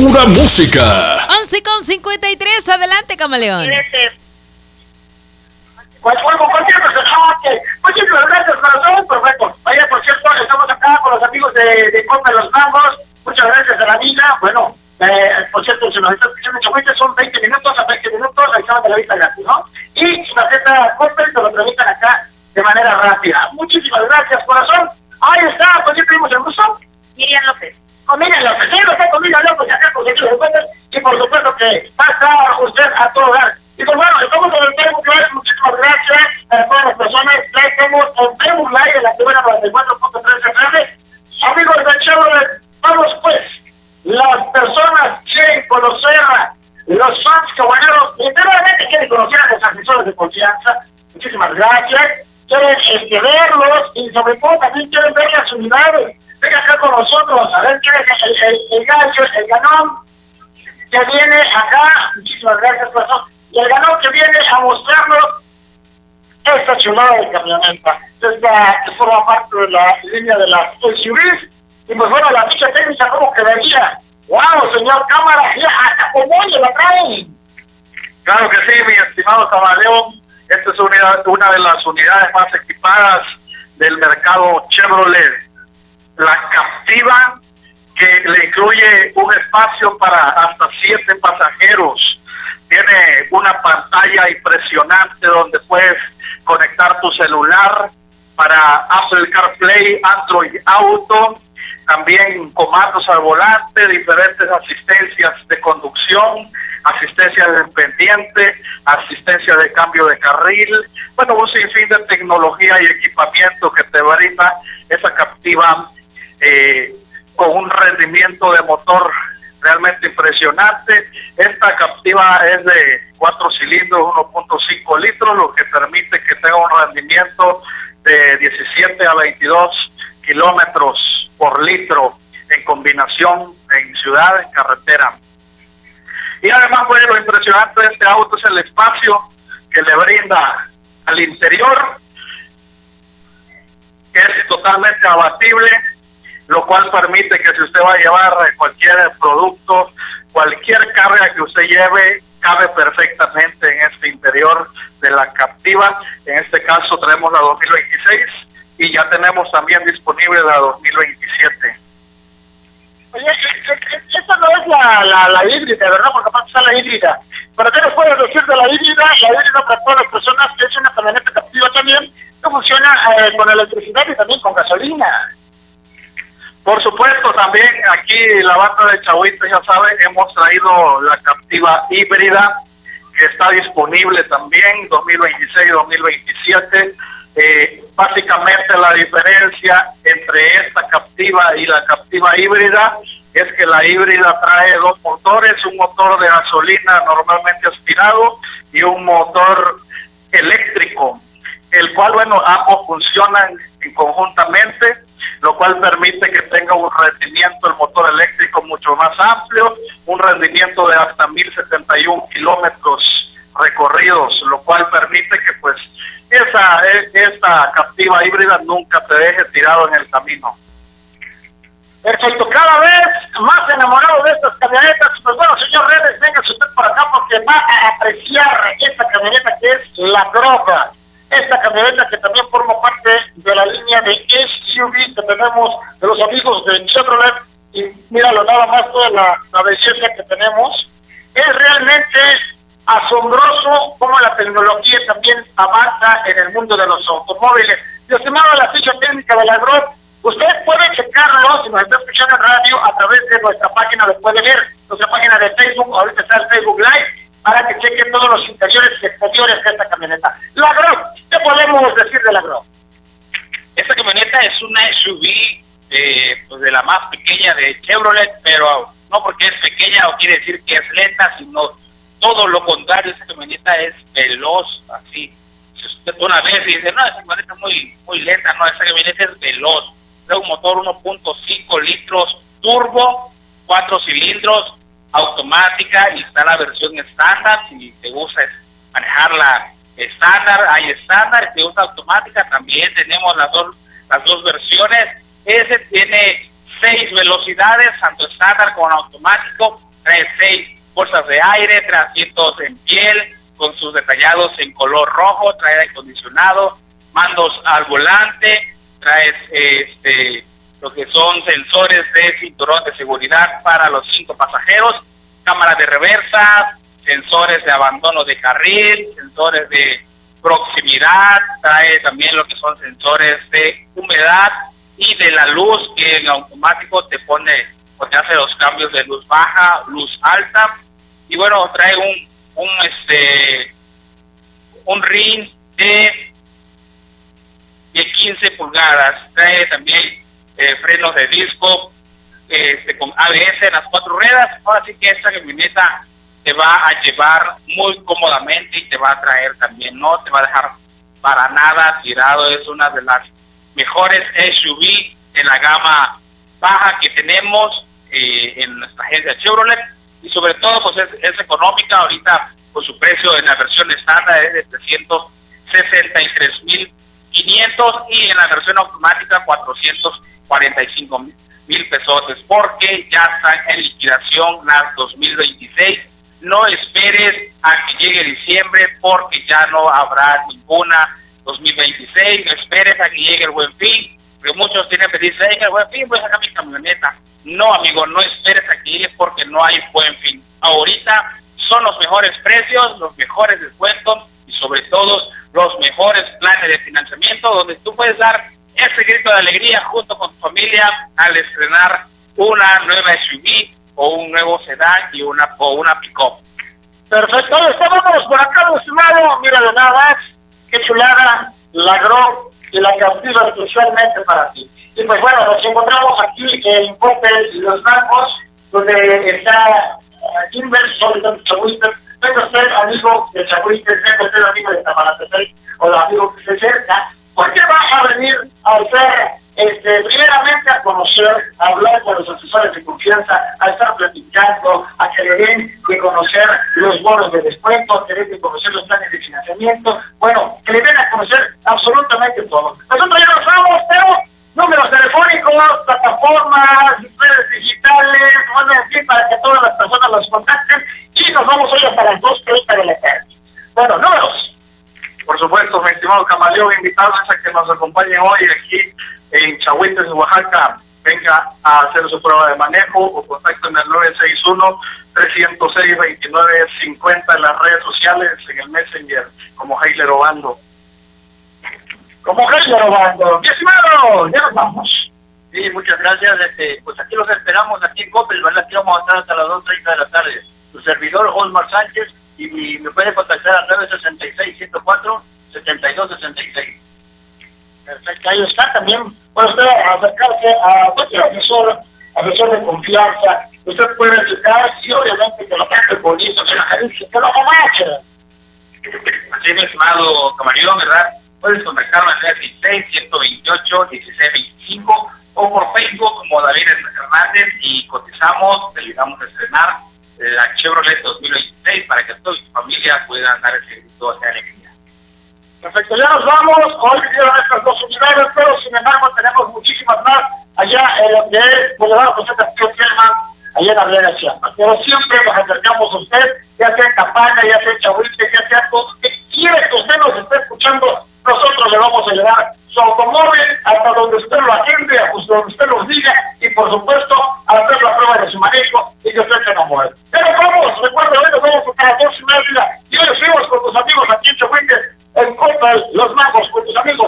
Pura música. 11:53, adelante, camaleón. Cualquier persona que... Muchísimas gracias, corazón, perfecto. Vaya, por cierto, estamos acá con los amigos de Copa de los Mangos. Muchas gracias a la vida. Bueno, por cierto, si nos están escuchando, chavales, son 20 minutos a 20 minutos, ahí estamos de la vista gratis, ¿no? Y su tarjeta Copa te lo tramitan acá de manera rápida. Muchísimas gracias, corazón. Ahí está, pues ya tuvimos el gusto. Miriam López. Con Miriam López, sí, está con Miriam López, acá con Sergio López, y por supuesto que va a estar usted a todo dar. Y pues bueno, estamos en el Facebook Live, muchísimas gracias a todas las personas. Ya estamos en Facebook Live en la primera 94.3 FM. Amigos de Chevrolet, vamos pues. Las personas quieren conocer, los fans caballeros, literalmente quieren conocer a los asesores de confianza. Muchísimas gracias. Quieren verlos y sobre todo también quieren ver las unidades. Venga acá con nosotros a ver qué es el gallo, el ganón que viene acá. Muchísimas gracias, corazón. Y el ganón que viene a mostrarnos esta chulada de camioneta. Esta que forma parte de la línea de las SUVs. Y pues bueno, la ficha técnica, ¿cómo quedaría? ¡Wow, señor cámara! ¡Ya, hasta como oye la traen! Claro que sí, mi estimado camaleón. Esta es una de las unidades más equipadas del mercado Chevrolet. La Captiva, que le incluye un espacio para hasta 7 pasajeros. Tiene una pantalla impresionante donde puedes conectar tu celular para Apple CarPlay, Android Auto, también comandos al volante, diferentes asistencias de conducción, asistencia de pendiente, asistencia de cambio de carril, bueno, un sinfín de tecnología y equipamiento que te brinda esa Captiva con un rendimiento de motor realmente impresionante. Esta Captiva es de 4 cilindros, 1.5 litros, lo que permite que tenga un rendimiento de 17 a 22 kilómetros por litro en combinación en ciudad, en carretera. Y además, pues, lo impresionante de este auto es el espacio que le brinda al interior, que es totalmente abatible, lo cual permite que si usted va a llevar cualquier producto, cualquier carga que usted lleve, cabe perfectamente en este interior de la Captiva. En este caso tenemos la 2026 y ya tenemos también disponible la 2027. Oye, esta no es la híbrida, ¿verdad? Porque aparte está la híbrida. ¿Pero qué nos puedes decir de la híbrida? La híbrida para todas las personas, que es una camioneta Captiva también, que funciona con electricidad y también con gasolina. Por supuesto, también aquí la banda de Chahuites, ya saben, hemos traído la Captiva híbrida, que está disponible también 2026-2027. Básicamente la diferencia entre esta Captiva y la Captiva híbrida es que la híbrida trae 2 motores, un motor de gasolina normalmente aspirado y un motor eléctrico, el cual, bueno, ambos funcionan conjuntamente, lo cual permite que tenga un rendimiento el motor eléctrico mucho más amplio, un rendimiento de hasta 1071 kilómetros recorridos, lo cual permite que pues esta Captiva híbrida nunca te deje tirado en el camino. Perfecto, cada vez más enamorado de estas camionetas. Pues bueno, señor Redes, venga usted por acá porque va a apreciar esta camioneta que es la Groga. Esta camioneta que también forma parte de la línea de SUV que tenemos de los amigos de Chevrolet. Y míralo nada más, toda la belleza que tenemos. Es realmente asombroso cómo la tecnología también avanza en el mundo de los automóviles. Y estimado, la ficha técnica de la Groga, usted puede checarlo, si nos está escuchando en radio, a través de nuestra página, lo puede ver, nuestra página de Facebook, ahorita está el Facebook Live, para que chequen todos los interiores y exteriores de esta camioneta. La Groga, ¿qué podemos decir de la Groga? Esta camioneta es una SUV pues de la más pequeña de Chevrolet, pero no porque es pequeña no quiere decir que es lenta, sino todo lo contrario. Esta camioneta es veloz, así. Si usted una vez dice, no, esta camioneta es muy lenta, no, esta camioneta es veloz. Es un motor 1.5 litros turbo, 4 cilindros, automática, y está la versión estándar. Si te gusta manejarla estándar, hay estándar. Si te gusta automática, también tenemos las dos versiones. Ese tiene 6 velocidades, tanto estándar como automático, trae 6 bolsas de aire, trae asientos en piel, con sus detallados en color rojo, trae aire acondicionado, mandos al volante, trae lo que son sensores de cinturón de seguridad para los 5 pasajeros, cámara de reversa, sensores de abandono de carril, sensores de proximidad, trae también lo que son sensores de humedad y de la luz, que en automático te hace los cambios de luz baja, luz alta, y bueno, trae un ring de 15 pulgadas, trae también frenos de disco con ABS en las 4 ruedas. Ahora sí que esta camioneta te va a llevar muy cómodamente y te va a traer también, no te va a dejar para nada tirado. Es una de las mejores SUV en la gama baja que tenemos en nuestra agencia Chevrolet, y sobre todo pues es económica. Ahorita con su precio en la versión estándar es de 363,500 y en la versión automática 445,000 pesos, porque ya están en liquidación las 2026. No esperes a que llegue diciembre, porque ya no habrá ninguna 2026. No esperes a que llegue el Buen Fin, porque muchos tienen que decir, el Buen Fin voy a sacar mi camioneta. No, amigo, no esperes a que llegue, porque no hay Buen Fin. Ahorita son los mejores precios, los mejores descuentos y sobre todo los mejores planes de financiamiento, donde tú puedes dar ese grito de alegría junto con tu familia al estrenar una nueva SUV o un nuevo sedán y una pick-up. Perfecto, estamos por acá, mi estimado. Mira, de nada más, qué chulada, la Grove y la Captiva especialmente para ti. Y pues bueno, nos encontramos aquí en Coppel Los Bancos, donde está Inversor de Chahuites. Venga usted, amigo de Chahuites, venga usted, amigo de Tamalantepec, o el amigo que se cerca. ¿Por qué va a venir a hacer, primeramente a conocer, a hablar con los asesores de confianza, a estar platicando, a que le den de conocer los bonos de descuento, a que le den de conocer los planes de financiamiento? Bueno, que le den a conocer absolutamente todo. Nosotros ya nos vamos, pero números telefónicos, plataformas, redes digitales, bueno, en fin, para que todas las personas los contacten, y nos vamos hoy hasta las 2:30 de la tarde. Bueno, números. Por supuesto, mi estimado Camaleón, invitarles a que nos acompañen hoy aquí en Chahuites, Oaxaca. Venga a hacer su prueba de manejo o contacten al 961-306-2950 en las redes sociales, en el Messenger, como Heiler Obando. Como Heiler Obando. Mi estimado, ya nos vamos. Sí, muchas gracias. Pues aquí los esperamos, aquí en Coppel, ¿verdad? Aquí vamos a estar hasta las 2:30 de la tarde. Su servidor, Osmar Sánchez, y me puede contactar al 966-104-7266. Perfecto, ahí está también. Puede usted acercarse a cualquier asesor de confianza. Usted puede checar, y obviamente que lo trate bonito, que lo acaricie, que lo amache. Así, mi estimado Camaleón, ¿verdad? Puedes contactarme al 966-128-1625 o por Facebook como David Hernández, y cotizamos, te ayudamos a estrenar la Chevrolet 2026 para que toda tu familia pueda dar el servicio hacia alegría. Perfecto, ya nos vamos. Hoy vinieron estas 2 unidades, pero sin embargo tenemos muchísimas más allá en lo que es Boulevard José Castillo Sherman, allá en la Real Chiapas. Pero siempre nos acercamos a usted, ya sea en Campaña, ya sea en Chahuites, ya sea todo que quiere que usted nos esté escuchando. Nosotros le vamos a llevar su automóvil hasta donde usted lo agende, hasta donde usted lo diga, y por supuesto a hacer la prueba de su manejo y que usted se enamore. Pero vamos, recuerda, hoy nos vamos hasta las 2:30 y hoy seguimos con tus amigos aquí en Chahuites, en Coppel Los Bancos, con tus amigos